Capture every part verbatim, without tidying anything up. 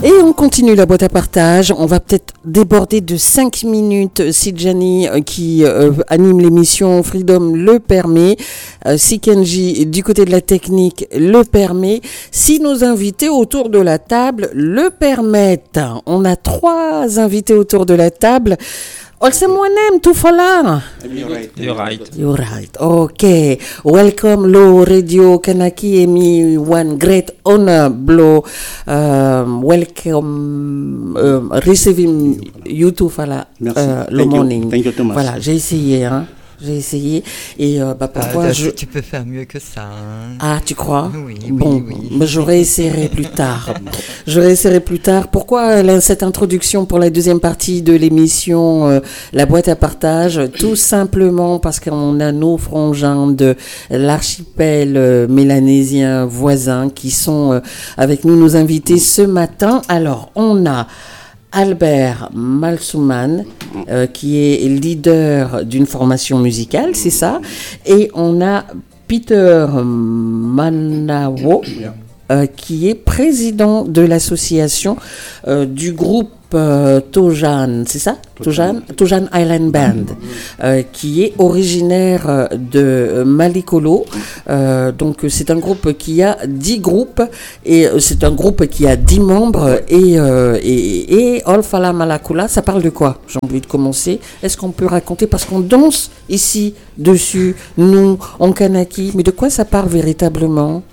Et on continue la boîte à partage. On va peut-être déborder de cinq minutes si Gianni, euh, qui euh, anime l'émission Freedom, le permet. Euh, si Kenji, du côté de la technique, le permet. Si nos invités autour de la table le permettent. On a trois invités autour de la table. Also, my name, Tufala. You're right. You're right. You're right. Okay. Welcome, Lo Radio Kanaki. Emi one great honor, Blo. Um, welcome, um, receiving you, Tufala, Merci. uh, le Thank you. morning. Thank you, Thomas. Voilà, j'ai essayé, hein. J'ai essayé. Et euh, bah, parfois, Ah, je... Tu peux faire mieux que ça. Hein. Ah, tu crois? Oui, Bon, oui, oui. mais j'aurais essayé plus tard. J'aurais essayé plus tard. Pourquoi là, cette introduction pour la deuxième partie de l'émission, euh, la boîte à partage? Tout simplement parce qu'on a nos frangins de l'archipel euh, mélanésien voisin qui sont euh, avec nous, nos invités ce matin. Alors, on a Albert Malsouman, euh, qui est leader d'une formation musicale, c'est ça. Et on a Peter Manawo, euh, qui est président de l'association euh, du groupe euh, Tojan, c'est ça? Tojan, Tojan Island Band, euh, qui est originaire de Malikolo. Euh, donc c'est un groupe qui a dix groupes et c'est un groupe qui a dix membres et euh, et, et Olfala Malakula, ça parle de quoi? J'ai envie de commencer. Est-ce qu'on peut raconter, parce qu'on danse ici dessus, nous en Kanaki, mais de quoi ça parle véritablement?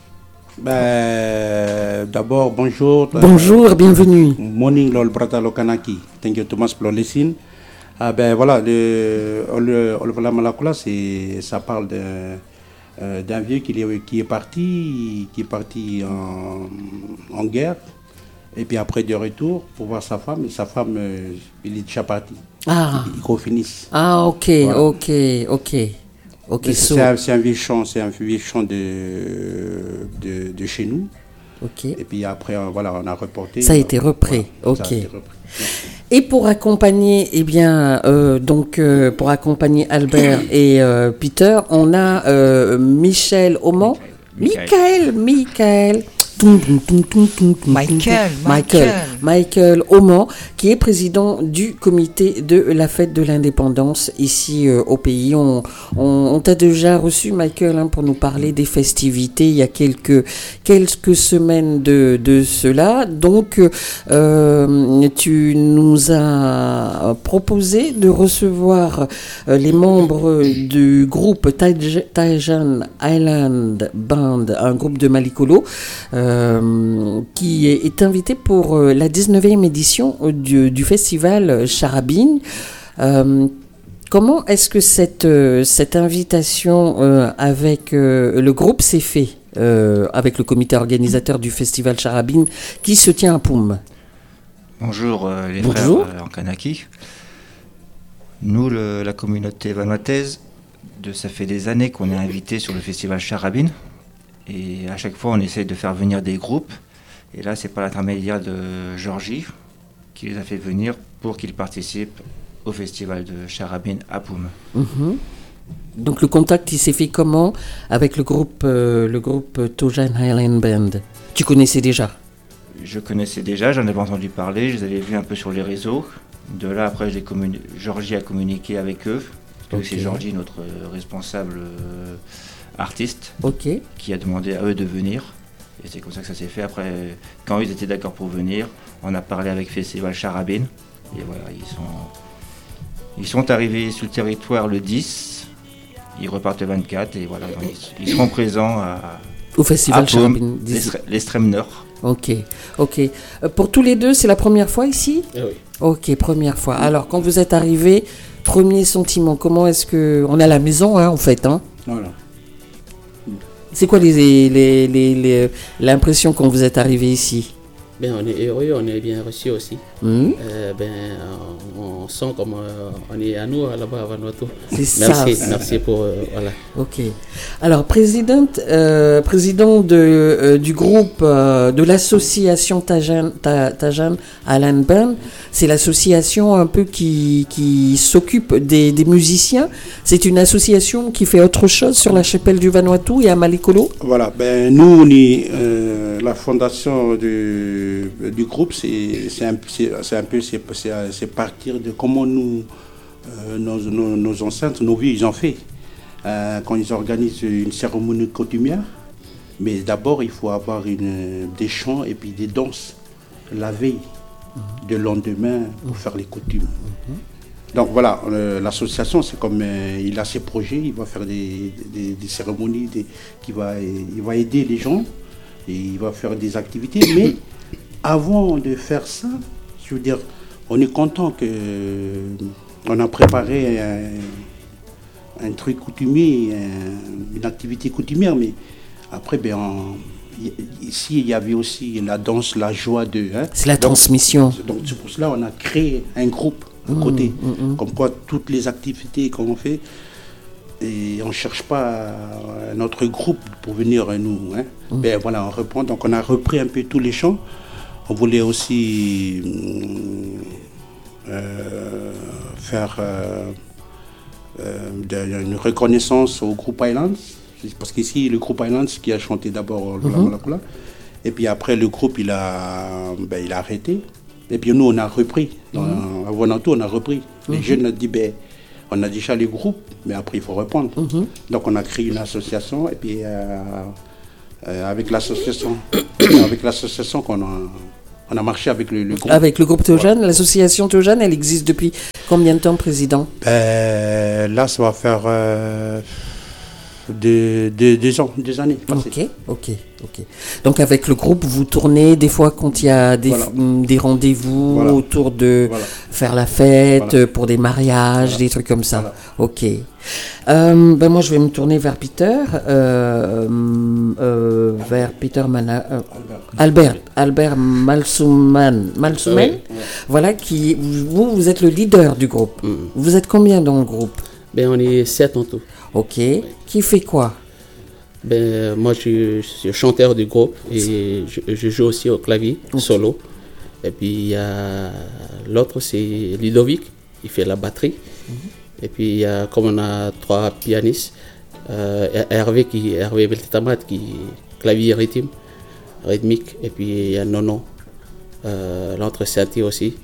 Ben, d'abord, bonjour. Bonjour, euh, bienvenue. Morning, lol, brata lokanaki. Thank you, Thomas, pour listen. Ah ben voilà, le Olvala Malakula, c'est, ça parle de, euh, d'un vieux qui est, qui est parti, qui est parti en, en guerre, et puis après de retour pour voir sa femme, et sa femme, euh, il est déjà parti. Ah. Il, il refinisse. Ah, ok, Voilà. ok, ok. Ok, C'est, so, c'est un, c'est un vieux chant, c'est un vieux chant de, de, de chez nous. ok. Et puis après, euh, voilà, on a reporté. Ça a été repris, Voilà, ça ok. a été repris. Et pour accompagner, eh bien, euh, donc euh, pour accompagner Albert et euh, Peter, on a euh, Michel Auman, Michael, Michael, Michael, Michael, Michael Auman, qui est président du comité de la fête de l'indépendance ici euh, au pays. On, on, on t'a déjà reçu, Michael, hein, pour nous parler des festivités il y a quelques, quelques semaines de, de cela. Donc, euh, tu nous as proposé de recevoir euh, les membres du groupe Tojan Island Band, un groupe de Malikolo, euh, qui est invité pour euh, la dix-neuvième édition du, du festival Charabine. Euh, comment est-ce que cette, euh, cette invitation euh, avec euh, le groupe s'est fait, euh, avec le comité organisateur du festival Charabine qui se tient à Poum? Bonjour euh, les Bonjour. frères euh, en Kanaki. Nous, le- la communauté vanuataise, de, ça fait des années qu'on est invité sur le festival Charabine. Et à chaque fois, on essaye de faire venir des groupes. Et là, c'est par l'intermédiaire de Georgie qui les a fait venir pour qu'ils participent au festival de Charabine à Poum. Mhm. Donc le contact, il s'est fait comment avec le groupe, euh, le groupe Tojan Island Band? Tu connaissais déjà? Je connaissais déjà, j'en avais entendu parler, je les avais vus un peu sur les réseaux. De là, après, j'ai communi- Georgie a communiqué avec eux. Parce que Ok. c'est Georgie, notre euh, responsable euh, artiste, Ok. qui a demandé à eux de venir. Et c'est comme ça que ça s'est fait. Après, quand ils étaient d'accord pour venir, on a parlé avec Festival Charabine. Et voilà, ils sont, ils sont arrivés sur le territoire le dix. Ils repartent le vingt-quatre. Et voilà, donc ils, ils seront présents à, Au festival à Poum, Charabine. dix- l'extré- l'extrême nord. Ok, ok. Euh, pour tous les deux, c'est la première fois ici? Eh oui. Ok, première fois. Alors, quand vous êtes arrivés, premier sentiment, comment est-ce que... On est à la maison, hein, en fait, hein? Voilà. C'est quoi les, les, les, les- l'impression quand vous êtes arrivés ici? Ben, on est heureux, on est bien reçu aussi. Hmm? Euh, ben, on, on sent comme euh, on est à nous là-bas à Vanuatu. C'est ça. Merci, c'est- merci pour euh, voilà. Ok. Alors, présidente, euh, président de, euh, du groupe euh, de l'association Tajan, Ta- Tajan Island Band, c'est l'association un peu qui, qui s'occupe des, des musiciens. C'est une association qui fait autre chose sur l'archipel du Vanuatu et à Malikolo. Voilà, ben nous, on est euh, la fondation du de, du groupe, c'est, c'est, un, c'est, c'est un peu c'est, c'est, c'est partir de comment nous, euh, nos, nos, nos ancêtres, nos vieux, ils ont fait. Euh, quand ils organisent une cérémonie coutumière, mais d'abord, il faut avoir une, des chants et puis des danses la veille, mmh. de lendemain, pour faire les coutumes. Mmh. Donc voilà, euh, l'association, c'est comme euh, il a ses projets, il va faire des, des, des cérémonies, des, qui va, il va aider les gens, et il va faire des activités. Mais avant de faire ça, je veux dire, on est content que euh, on a préparé un, un truc coutumier, un, une activité coutumière, mais après, ben, on, ici, il y avait aussi la danse, la joie de... Hein. C'est la donc, transmission. Donc c'est pour cela qu'on a créé un groupe à côté, mmh, mmh. comme quoi toutes les activités qu'on fait, et on ne cherche pas un autre groupe pour venir nous. Hein. Mmh. Ben voilà, on reprend, donc on a repris un peu tous les chants. On voulait aussi euh, faire euh, euh, une reconnaissance au groupe Islands, parce qu'ici le groupe Islands qui a chanté d'abord le mmh. Malakula, et puis après le groupe il a, ben, il a arrêté. Et puis nous, on a repris. Dans, mmh. À Wanatu, on a repris. Les mmh. jeunes ont dit, ben, on a déjà les groupes, mais après, il faut reprendre. Mmh. Donc, on a créé une association. Et puis, euh, euh, avec l'association, avec l'association qu'on a, on a marché avec le, le groupe. Avec le groupe Théogène, ouais. L'association Théogène, elle existe depuis combien de temps, président? Ben, là, ça va faire euh, des, des, des ans, des années. Ok, ok, ok. Donc avec le groupe, vous tournez des fois quand il y a des, voilà. f- des rendez-vous voilà. autour de voilà. faire la fête, voilà. pour des mariages, voilà. des trucs comme ça. Voilà. Ok. Euh, ben moi, je vais me tourner vers Peter, euh, euh, vers Peter Mana, euh, Albert, Albert Malsouman, Malsouman, oui. Voilà, qui vous, vous êtes le leader du groupe. Mm. Vous êtes combien dans le groupe? Ben on est sept en tout. Ok. Oui. Qui fait quoi? Ben, moi, je, je suis chanteur du groupe et je, je joue aussi au clavier, okay. solo. Et puis, il y a l'autre, c'est Ludovic, il fait la batterie. Mm-hmm. Et puis, il y a, comme on a trois pianistes, euh, Hervé, qui, Hervé Beltetamat, qui clavier rythme, rythmique. Et puis, il y a Nono, euh, l'autre Santi aussi.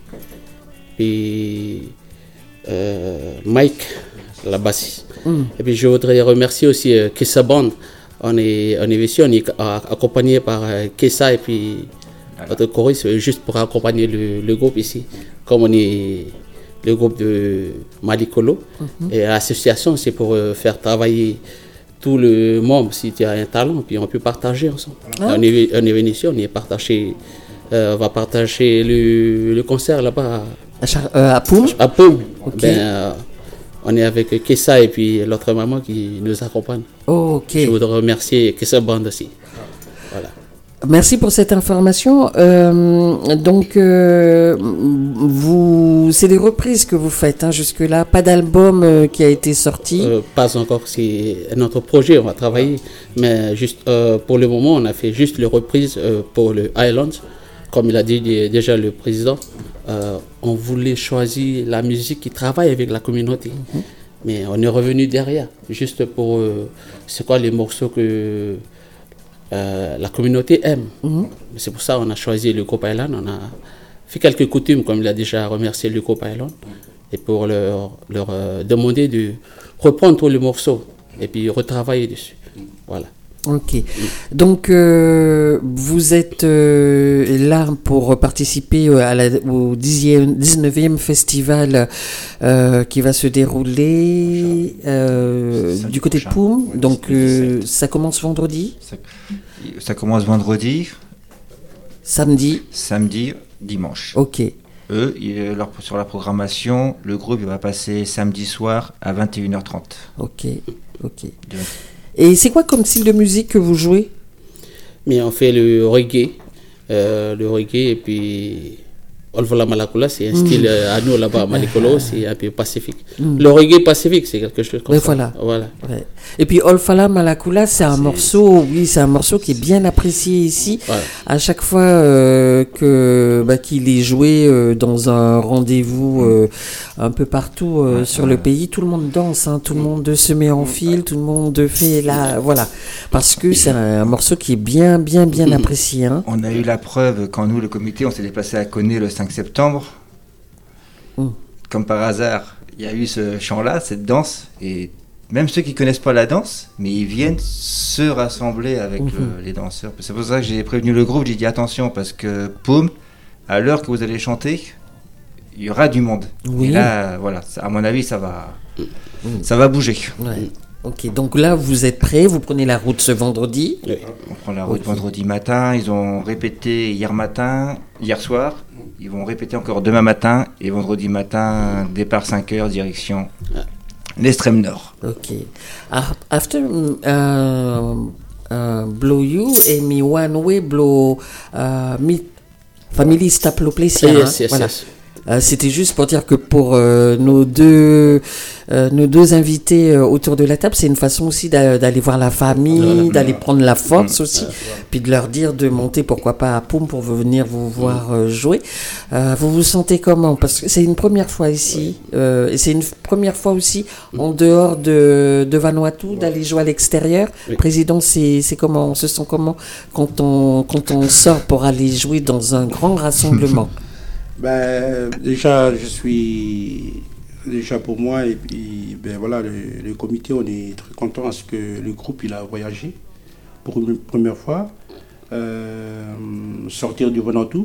Puis, euh, Mike, la basse. Mm. Et puis, je voudrais remercier aussi euh, Kessa Band. On est, on est ici, on est accompagné par Kessa et puis notre choriste, juste pour accompagner le, le groupe ici. Comme on est le groupe de Malikolo, mm-hmm. et l'association, c'est pour faire travailler tout le monde. Si tu as un talent, puis on peut partager ensemble. Ah. On, est, on est venu ici, on est partagé, euh, on va partager le, le concert là-bas. À, Char- euh, à Poum À Poum. Okay. Ben, euh, on est avec Kessa et puis l'autre maman qui nous accompagne. Oh, ok. Je voudrais remercier Kessa Band aussi. Voilà. Merci pour cette information. Euh, donc, euh, vous, c'est des reprises que vous faites hein, jusque-là. Pas d'album euh, qui a été sorti. Euh, pas encore. C'est notre projet. On va travailler. Mais juste euh, pour le moment, on a fait juste les reprises euh, pour le Highlands. Comme il a dit déjà le président. Euh, on voulait choisir la musique qui travaille avec la communauté. Mm-hmm. Mais on est revenu derrière, juste pour... Euh, c'est quoi les morceaux que euh, la communauté aime. Mm-hmm. C'est pour ça qu'on a choisi le groupe Island. On a fait quelques coutumes, comme il a déjà remercié le groupe Island. Et pour leur, leur euh, demander de reprendre tous les morceaux et puis retravailler dessus. Voilà. Ok. Donc, euh, vous êtes euh, là pour participer à la, au dixième, dix-neuvième festival euh, qui va se dérouler euh, du côté prochain. de Poum. Ouais, Donc, euh, ça commence vendredi ça, ça commence vendredi. Samedi Samedi, dimanche. Ok. Eux, ils, leur, sur la programmation, le groupe il va passer samedi soir à vingt et une heures trente. Ok. Ok. Donc, et c'est quoi comme style de musique que vous jouez? Mais on fait le reggae, euh, le reggae et puis Olvala Malakula, c'est un style euh, à nous là-bas à Malikolo, c'est un peu pacifique. Mm. Le reggae pacifique, c'est quelque chose comme Mais ça. Voilà. voilà. Ouais. Et puis Olfala Malakula, c'est un c'est... morceau, oui, c'est un morceau qui est bien apprécié ici. Voilà. À chaque fois euh, que bah, qu'il est joué euh, dans un rendez-vous euh, un peu partout euh, ouais, sur ouais. le pays, tout le monde danse, hein, tout le monde se met en file, tout le monde fait la, voilà, parce que c'est un, un morceau qui est bien, bien, bien apprécié. Hein. On a eu la preuve quand nous, le comité, on s'est déplacé à Koné le cinq septembre. Mm. Comme par hasard, il y a eu ce chant-là, cette danse, et même ceux qui connaissent pas la danse, mais ils viennent se rassembler avec mm-hmm. le, les danseurs. C'est pour ça que j'ai prévenu le groupe, j'ai dit attention, parce que Poum, à l'heure que vous allez chanter, il y aura du monde. Oui. Et là, voilà, ça, à mon avis, ça va, mm. ça va bouger. Ouais. Ok, donc là, vous êtes prêts, vous prenez la route ce vendredi. Oui. On prend la route okay. vendredi matin, ils ont répété hier matin, hier soir, ils vont répéter encore demain matin, et vendredi matin, départ cinq heures, direction ah. l'extrême nord. Ok. After uh, uh, blow you, et me one way blow uh, me family staplo place. Yes, yes, voilà. yes. Euh, c'était juste pour dire que pour euh, nos deux euh, nos deux invités euh, autour de la table, c'est une façon aussi d'a- d'aller voir la famille, d'aller prendre la force aussi, puis de leur dire de monter pourquoi pas à Poum pour venir vous voir euh, jouer. Euh, vous vous sentez comment? Parce que c'est une première fois ici, euh, et c'est une première fois aussi en dehors de, de Vanuatu d'aller jouer à l'extérieur. Oui. Président, c'est, c'est comment? On se sent comment quand on, quand on sort pour aller jouer dans un grand rassemblement? Ben, déjà, je suis déjà pour moi et puis ben voilà le, le comité, on est très content parce que le groupe il a voyagé pour une première fois, euh, sortir du Vanuatu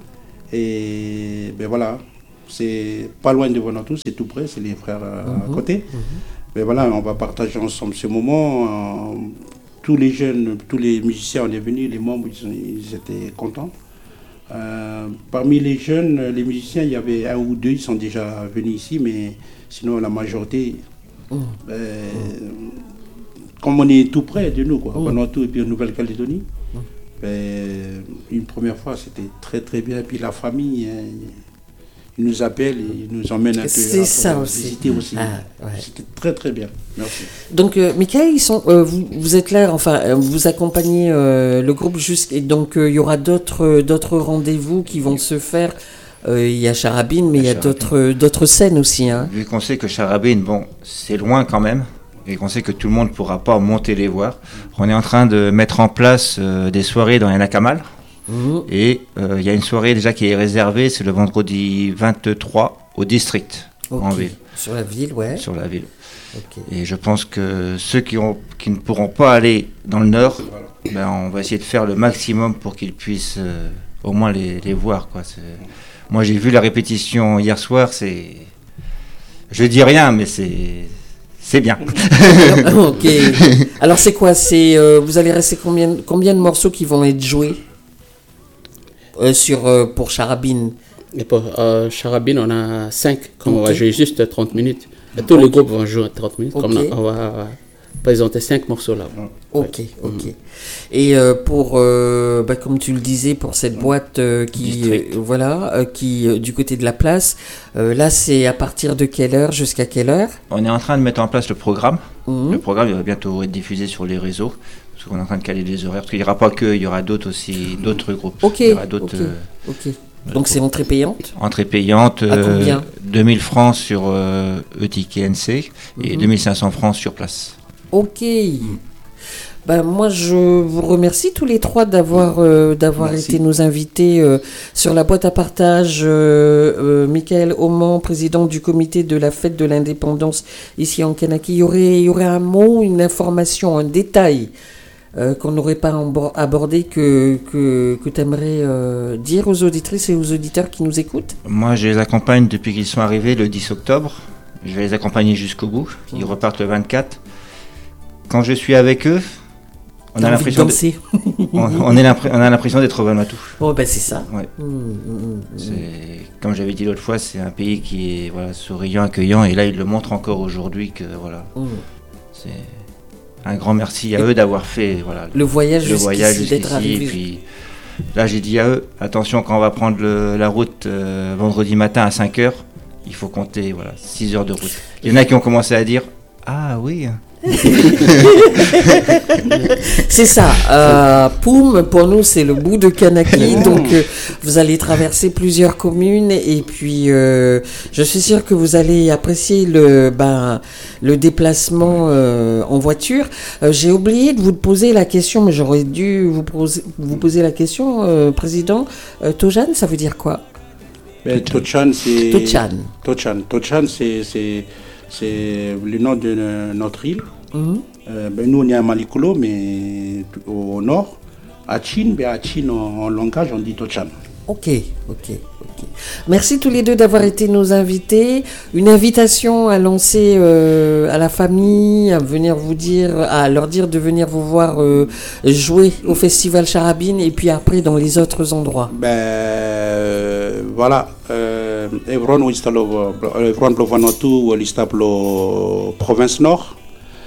et ben voilà, c'est pas loin de Vanuatu, c'est tout près, c'est les frères à mm-hmm. côté. Mm-hmm. Ben voilà, on va partager ensemble ce moment. Euh, tous les jeunes, tous les musiciens, on est venus, les membres ils, ils étaient contents. Euh, parmi les jeunes, les musiciens, il y avait un ou deux, ils sont déjà venus ici, mais sinon la majorité, mmh. euh, mmh. comme on est tout près de nous, quoi, mmh. Vanuatu et puis en Nouvelle-Calédonie, mmh. ben, une première fois c'était très très bien. Et puis la famille, hein, ils nous appellent, et ils nous emmènent un peu c'est ça aussi. visiter aussi. Ah, ouais. C'était très très bien. Merci. Donc, euh, Michael, ils sont, euh, vous, vous êtes là, enfin, euh, vous accompagnez euh, le groupe jusqu'à. Donc, euh, il y aura d'autres, euh, d'autres rendez-vous qui vont se faire. Euh, il y a Charabine, mais il y a d'autres, d'autres scènes aussi. Hein. Vu qu'on sait que Charabine, bon, c'est loin quand même, et qu'on sait que tout le monde ne pourra pas monter les voir, on est en train de mettre en place euh, des soirées dans les Nakamal. Mmh. Et il euh, y a une soirée déjà qui est réservée, c'est le vendredi vingt-trois au district, okay. en ville. Sur la ville, ouais. Sur la ville. Okay. Et je pense que ceux qui, ont, qui ne pourront pas aller dans le nord, ben on va essayer de faire le maximum pour qu'ils puissent euh, au moins les, les voir, quoi. C'est... Moi j'ai vu la répétition hier soir, c'est... Je dis rien, mais c'est... C'est bien. Ok. Alors c'est quoi c'est, euh, vous allez rester combien, combien de morceaux qui vont être joués Euh, sur, euh, pour Charabine? Et pour euh, Charabine, on a cinq, comme okay. on va jouer juste trente minutes. Et tous okay. les groupes vont jouer trente minutes, okay. comme on va présenter cinq morceaux là. Ok, ouais. ok. Mm. Et euh, pour, euh, bah, comme tu le disais, pour cette boîte euh, qui, euh, voilà, euh, qui euh, du côté de la place, euh, là c'est à partir de quelle heure jusqu'à quelle heure? On est en train de mettre en place le programme. Mm. Le programme il va bientôt être diffusé sur les réseaux. On est en train de caler les horaires, parce qu'il n'y aura pas que, il y aura d'autres aussi, d'autres groupes. Ok, il y aura d'autres, okay. Euh, okay. Donc c'est entrée payante? Entrée payante, euh, deux mille francs sur euh, E T K N C mm-hmm. et deux mille cinq cents francs sur place. Ok. Mm. Ben, moi, je vous remercie tous les trois d'avoir, euh, d'avoir été nos invités euh, sur la boîte à partage. Euh, euh, Michael Auman, président du comité de la fête de l'indépendance ici en Kanaki. Il y aurait, il y aurait un mot, une information, un détail Euh, qu'on n'aurait pas abordé, que, que, que tu aimerais euh, dire aux auditrices et aux auditeurs qui nous écoutent? Moi, je les accompagne depuis qu'ils sont arrivés le dix octobre. Je vais les accompagner jusqu'au bout. Ils mmh. repartent le vingt-quatre. Quand je suis avec eux, on a, l'impression de de... on, on, est l'impr... on a l'impression d'être au Vanuatu. Oh, ben c'est ça. Ouais. Mmh, mmh, c'est... Comme j'avais dit l'autre fois, c'est un pays qui est voilà, souriant, accueillant. Et là, ils le montrent encore aujourd'hui que voilà, mmh. c'est... Un grand merci à et eux d'avoir fait voilà, le voyage le jusqu'ici, voyage jusqu'ici d'être arrivé. Et puis Là, j'ai dit à eux, attention, quand on va prendre le, la route euh, vendredi matin à cinq heures, il faut compter voilà, six heures de route. Il y en a qui ont commencé à dire, ah oui. C'est ça. Euh, Poum, pour nous, c'est le bout de Kanaki. Donc, euh, vous allez traverser plusieurs communes et puis, euh, je suis sûr que vous allez apprécier le, ben, le déplacement euh, en voiture. Euh, j'ai oublié de vous poser la question, mais j'aurais dû vous poser, vous poser la question, euh, Président. Euh, Tojan, ça veut dire quoi? Ben, Tochan, c'est... Tochan. Tochan. Tochan, c'est, c'est, c'est le nom de notre île. Mm-hmm. Euh, ben, nous, on est à Malikulo, mais au nord. À Chine, ben, à Chine, en, en langage, on dit Tochan. Ok, ok, ok. Merci tous les deux d'avoir été nos invités. Une invitation à lancer euh, à la famille, à venir vous dire, à leur dire de venir vous voir euh, jouer au Festival Charabine et puis après dans les autres endroits. Ben euh, voilà, euh, Evron ou Istalo, Evron Blovanotu ou l'Istablo province nord.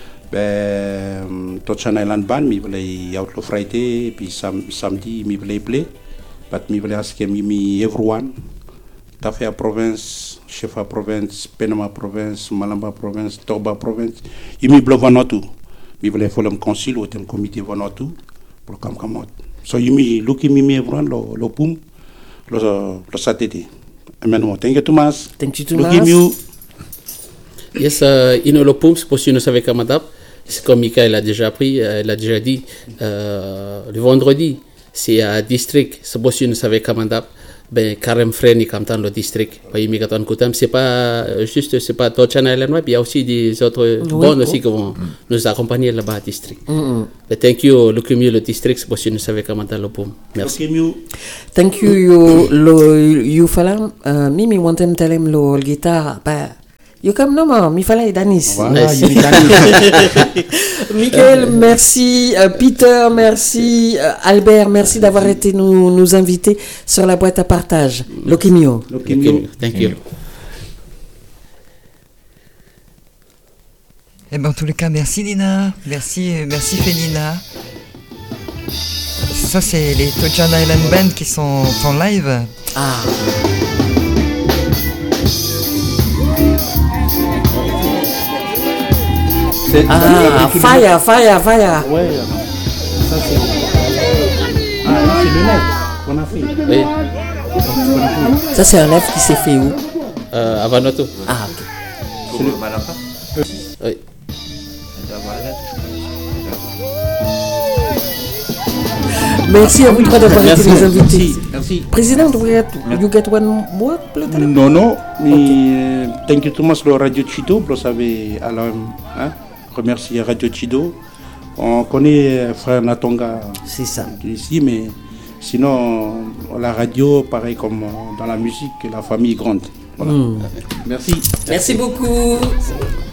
Ben Tochan Island Band, mi voulait outlo Friday, puis sam, samedi mi voulait play. Pat mi voulait aske mi mi everyone. Tafea province, Chefa province, Penama province, Malamba province, Toba province. Imi Blovanotu. Mi voulait follow consul ou tem comité Vanotu pour kam kamot. So imi luki mi mi everyone lo lo pum lo lo satete. Amen. Thank you Thomas. Thank you Thomas. Luki miu. Yes, uh, ino lo pum, c'est possible, nous savons comment d'ap. C'est comme Mikael a déjà appris, euh, il a déjà dit, euh, le vendredi, c'est à district, c'est possible, nous savons comment d'ap. Ben, Karem Freni, comme dans le district, c'est pas juste, c'est pas Tochan Island, mais il y a aussi des autres oui, bonnes aussi qui vont mm. nous accompagner là-bas à district. Mm-hmm. But thank you, le mieux le district, c'est possible, nous savons comment dans le pom. Merci. Thank you, you, lo, you falam, uh, mimi wantem telem lo guitar, ba. You come no more, mi fallait Danis. Voilà, Michael, merci. Uh, Peter, merci. Uh, Albert, merci d'avoir été nous, nous invités sur la boîte à partage. Lokimio. Lokimio. Thank you. Eh ben, en tous les cas, merci Lina. Merci, merci Félina. Ça, c'est les Tochan Island Band qui sont en live. Ah. C'est ah, fire, fire, fire. Ouais, ça c'est. Ah, c'est le live qu'on a fait. Oui. Ça c'est un live qui s'est fait où? euh, À Vanuatu. Ah, ok. Pour le Malapa. Oui. Merci à vous trois d'avoir été les invités. Merci. Merci. Président, do you get one more? Non, non. Mais okay. Thank you Thomas, le Radio Chido, vous savez, alors, hein? Remercier Radio Chido. On connaît frère Natonga. C'est ça. Ici, mais sinon, la radio, pareil comme dans la musique, la famille grande. Voilà. Mm. Merci. Merci beaucoup.